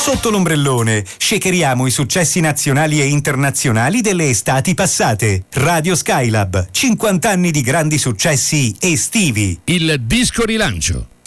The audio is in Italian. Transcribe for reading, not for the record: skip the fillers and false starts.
Sotto l'ombrellone, shakeriamo i successi nazionali e internazionali delle estati passate. Radio Skylab, 50 anni di grandi successi estivi. Il disco rilancio.